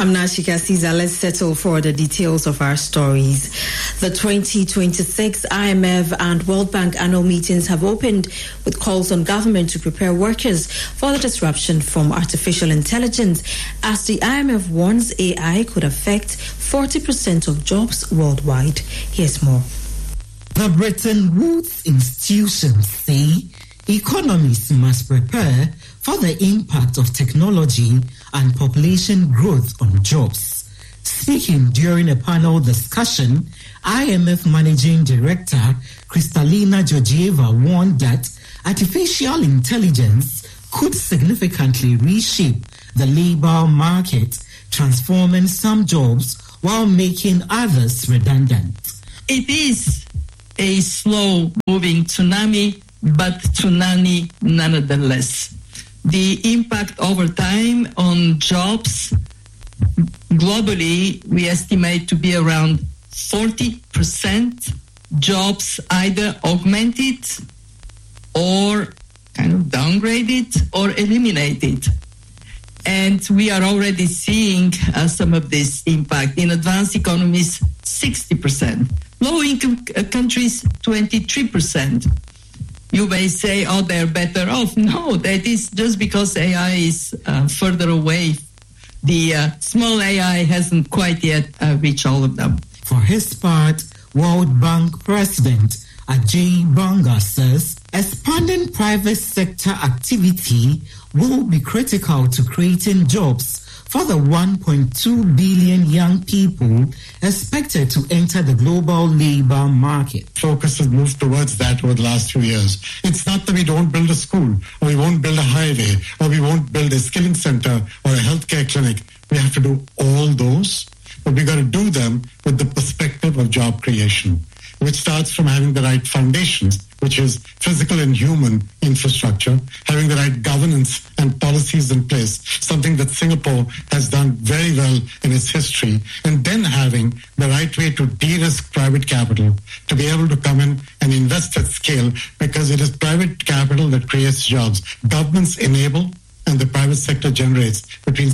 I'm Nashika Caesar. Let's settle for the details of our stories. The 2026 IMF and World Bank annual meetings have opened with calls on government to prepare workers for the disruption from artificial intelligence, as the IMF warns AI could affect 40% of jobs worldwide. Here's more. The Bretton Woods institutions say economies must prepare for the impact of technology and population growth on jobs. Speaking during a panel discussion, IMF Managing Director Kristalina Georgieva warned that artificial intelligence could significantly reshape the labor market, transforming some jobs while making others redundant. It is a slow-moving tsunami, but tsunami nonetheless. The impact over time on jobs globally, we estimate to be around 40% jobs either augmented or kind of downgraded or eliminated. And we are already seeing some of this impact. In advanced economies, 60%. Low-income countries, 23%. You may say, oh, they're better off. No, that is just because AI is further away. The small AI hasn't quite yet reached all of them. For his part, World Bank President Ajay Banga says expanding private sector activity will be critical to creating jobs for the 1.2 billion young people expected to enter the global labor market. Focus has moved towards that over the last few years. It's not that we don't build a school, or we won't build a highway, or we won't build a skilling center or a healthcare clinic. We have to do all those, but we got to do them with the perspective of job creation, which starts from having the right foundations, which is physical and human infrastructure, having the right governance and policies in place, something that Singapore has done very well in its history, and then having the right way to de-risk private capital, to be able to come in and invest at scale, because it is private capital that creates jobs. Governments enable and the private sector generates between.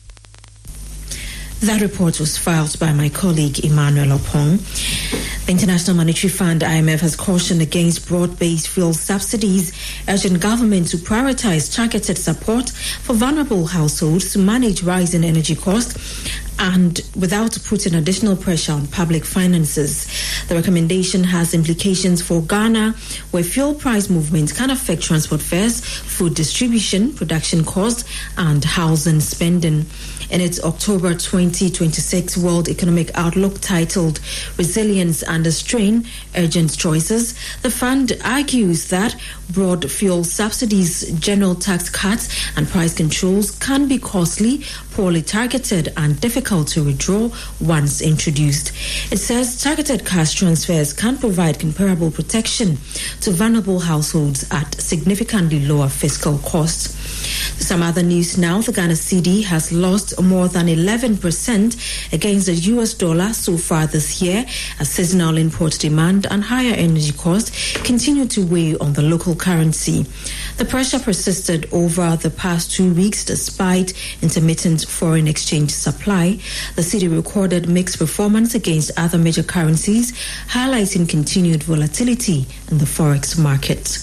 That report was filed by my colleague Emmanuel Opong. The International Monetary Fund, IMF, has cautioned against broad-based fuel subsidies, urging government to prioritize targeted support for vulnerable households to manage rising energy costs and without putting additional pressure on public finances. The recommendation has implications for Ghana, where fuel price movements can affect transport fares, food distribution, production costs, and housing spending. In its October 2026 World Economic Outlook titled Resilience Under Strain, Urgent Choices, the fund argues that broad fuel subsidies, general tax cuts, and price controls can be costly, poorly targeted, and difficult to withdraw once introduced. It says targeted cash transfers can provide comparable protection to vulnerable households at significantly lower fiscal costs. Some other news now. The Ghana cedi has lost more than 11% against the US dollar so far this year, as seasonal import demand and higher energy costs continue to weigh on the local currency. The pressure persisted over the past 2 weeks despite intermittent foreign exchange supply. The cedi recorded mixed performance against other major currencies, highlighting continued volatility in the forex market.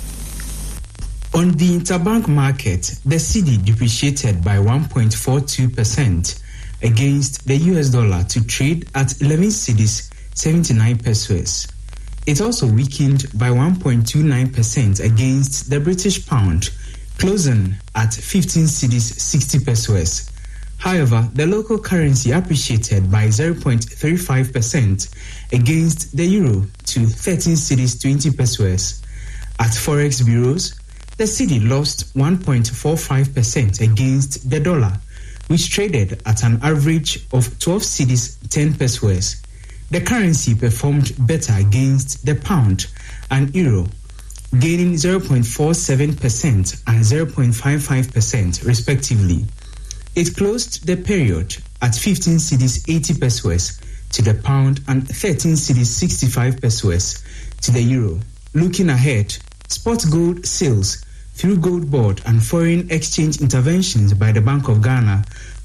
On the interbank market, the cedi depreciated by 1.42% against the US dollar to trade at 11 cedis 79 pesos. It also weakened by 1.29% against the British pound, closing at 15 cedis 60 pesos. However, the local currency appreciated by 0.35% against the euro to 13 cedis 20 pesos. At forex bureaus, the cedi lost 1.45% against the dollar, which traded at an average of 12 cedis 10 pesos. The currency performed better against the pound and euro, gaining 0.47% and 0.55% respectively. It closed the period at 15 cedis 80 pesos to the pound and 13 cedis 65 pesos to the euro. Looking ahead, spot gold sales through gold board and foreign exchange interventions by the Bank of Ghana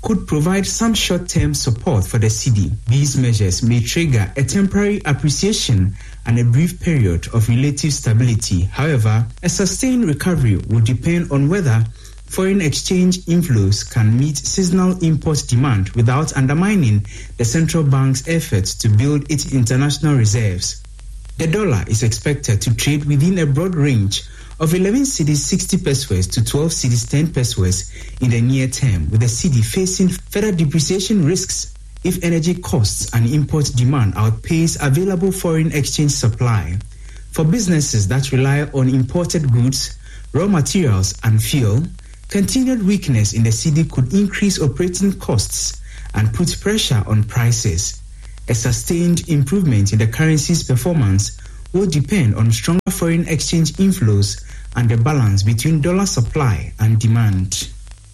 could provide some short-term support for the cedi. These measures may trigger a temporary appreciation and a brief period of relative stability. However, a sustained recovery will depend on whether foreign exchange inflows can meet seasonal import demand without undermining the central bank's efforts to build its international reserves. The dollar is expected to trade within a broad range of 11 cedis 60 pesos to 12 cedis 10 pesos in the near term, with the cedi facing further depreciation risks if energy costs and import demand outpace available foreign exchange supply. For businesses that rely on imported goods, raw materials and fuel, continued weakness in the cedi could increase operating costs and put pressure on prices. A sustained improvement in the currency's performance will depend on stronger foreign exchange inflows and the balance between dollar supply and demand.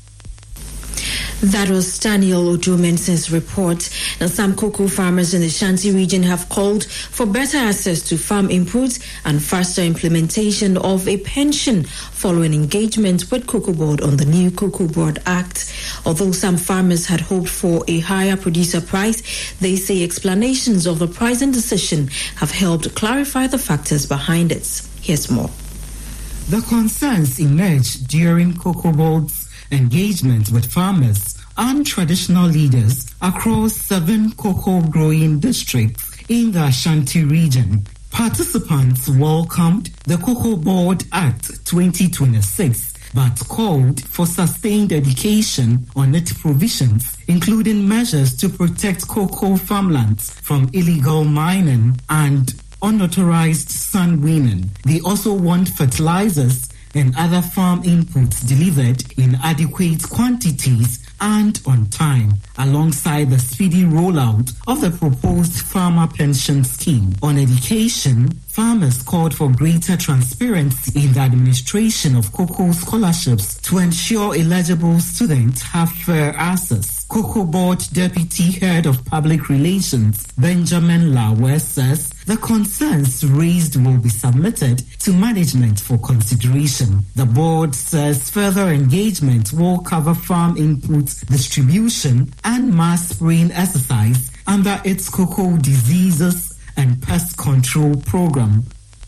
That was Daniel Ojo-Mensah's report. Now, some cocoa farmers in the Shanti region have called for better access to farm inputs and faster implementation of a pension following engagement with Cocoa Board on the new Cocoa Board Act. Although some farmers had hoped for a higher producer price, they say explanations of the pricing decision have helped clarify the factors behind it. Here's more. The concerns emerged during Cocoa Board's engagement with farmers and traditional leaders across 7 cocoa growing districts in the Ashanti region. Participants welcomed the Cocoa Board Act 2026 but called for sustained education on its provisions, including measures to protect cocoa farmlands from illegal mining and unauthorized sand winning. They also want fertilizers and other farm inputs delivered in adequate quantities and on time, alongside the speedy rollout of the proposed farmer pension scheme. On education, farmers called for greater transparency in the administration of cocoa scholarships to ensure eligible students have fair access. Cocoa Board Deputy Head of Public Relations, Benjamin Lawe, says the concerns raised will be submitted to management for consideration. The board says further engagement will cover farm input distribution and mass spraying exercise under its cocoa diseases and pest control program.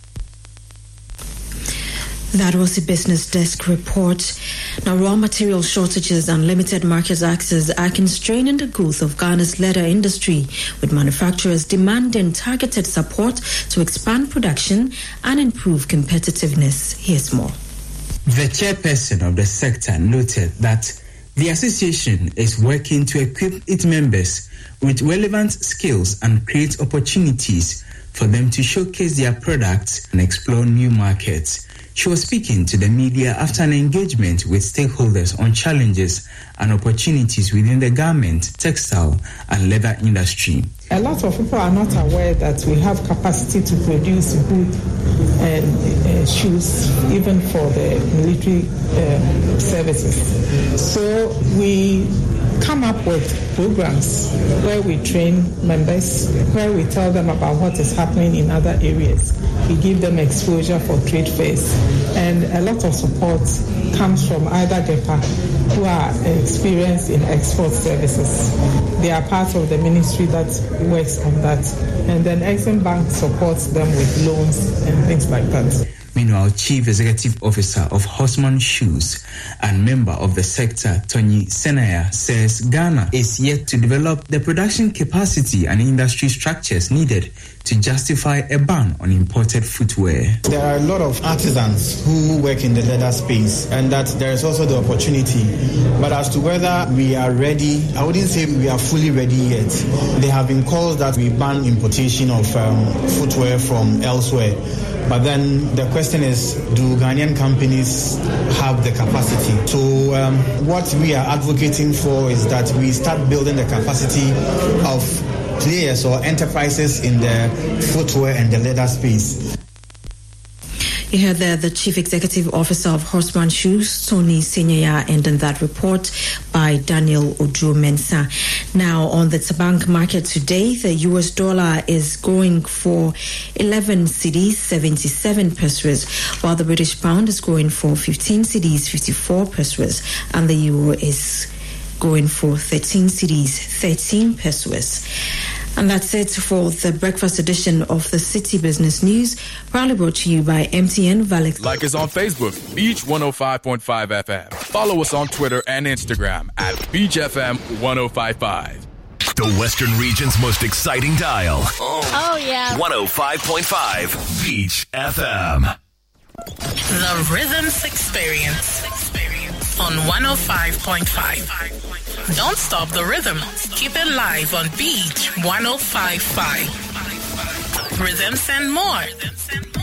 That was a Business Desk report. Now, raw material shortages and limited market access are constraining the growth of Ghana's leather industry, with manufacturers demanding targeted support to expand production and improve competitiveness. Here's more. The chairperson of the sector noted that the association is working to equip its members with relevant skills and create opportunities for them to showcase their products and explore new markets. She was speaking to the media after an engagement with stakeholders on challenges and opportunities within the garment, textile, and leather industry. A lot of people are not aware that we have capacity to produce good shoes, even for the military services. So we come up with programs where we train members, where we tell them about what is happening in other areas. We give them exposure for trade fairs, and a lot of support comes from either GEPA, who are experienced in export services. They are part of the ministry that works on that, and then Exim Bank supports them with loans and things like that. Meanwhile, Chief Executive Officer of Horseman Shoes and member of the sector, Tony Senaya, says Ghana is yet to develop the production capacity and industry structures needed to justify a ban on imported footwear. There are a lot of artisans who work in the leather space, and that there is also the opportunity. But as to whether we are ready, I wouldn't say we are fully ready yet. There have been calls that we ban importation of footwear from elsewhere. But then the question is, do Ghanaian companies have the capacity? So what we are advocating for is that we start building the capacity of players or enterprises in the footwear and the leather space. You heard there the Chief Executive Officer of Horseman Shoes, Tony Senaya, and in that report by Daniel Ojo-Mensah. Now, on the Tabank market today, the US dollar is going for 11 cedis, 77 pesos, while the British pound is going for 15 cedis, 54 pesos, and the euro is going for 13 cedis, 13 pesos. And that's it for the breakfast edition of the City Business News, proudly brought to you by MTN Valley. Like us on Facebook, Beach 105.5 FM. Follow us on Twitter and Instagram at Beach FM 1055. The Western region's most exciting dial. Oh yeah. 105.5 Beach FM. The Rhythms Experience on 105.5. Don't stop the rhythm. Keep it live on Beach 105.5. Rhythms and more.